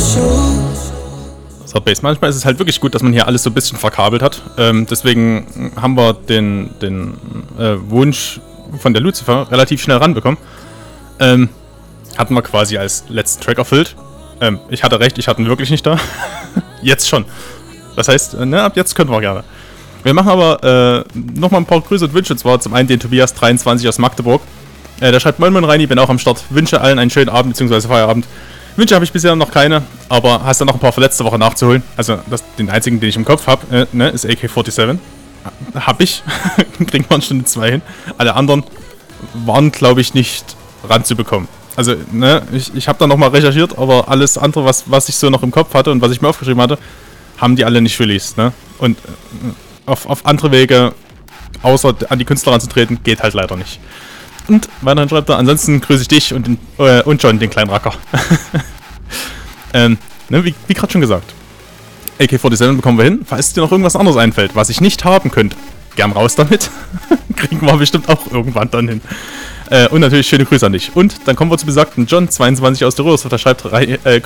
So, Base. Manchmal ist es halt wirklich gut, dass man hier alles so ein bisschen verkabelt hat. Deswegen haben wir den Wunsch von der Lucifer relativ schnell ranbekommen. Hatten wir quasi als letzten Track erfüllt. Ich hatte recht, ich hatte ihn wirklich nicht da. Jetzt schon. Das heißt, ab jetzt können wir gerne. Wir machen aber nochmal ein paar Grüße und Wünsche. Und zwar zum einen den Tobias23 aus Magdeburg. Der schreibt: Moin Moin Reini, bin auch am Start. Wünsche allen einen schönen Abend bzw. Feierabend. Wünsche habe ich bisher noch keine, aber hast du noch ein paar für letzte Woche nachzuholen. Also den einzigen, den ich im Kopf habe, ist AK-47. Hab ich. Kriegen wir in Stunde 2 hin. Alle anderen waren, glaube ich, nicht ranzubekommen. Also, ich habe da nochmal recherchiert, aber alles andere, was ich so noch im Kopf hatte und was ich mir aufgeschrieben hatte, haben die alle nicht released, ne? Und auf andere Wege, außer an die Künstler ranzutreten, geht halt leider nicht. Und weiterhin schreibt er: Ansonsten grüße ich dich und John, den kleinen Racker. Wie gerade schon gesagt, AK-47 bekommen wir hin. Falls dir noch irgendwas anderes einfällt, was ich nicht haben könnte, gern raus damit. Kriegen wir bestimmt auch irgendwann dann hin. Und natürlich schöne Grüße an dich. Und dann kommen wir zu besagten John22 aus der Röhrschaft. Der schreibt: Grüß